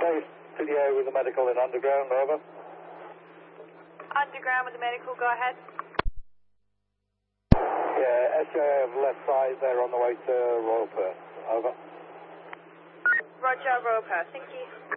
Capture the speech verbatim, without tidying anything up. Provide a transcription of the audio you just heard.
base to the area with the medical in underground, over. Underground with the medical, go ahead. Yeah, S J A of left side, they're on the way to Royal Perth, over. Roger, Royal Perth, thank you.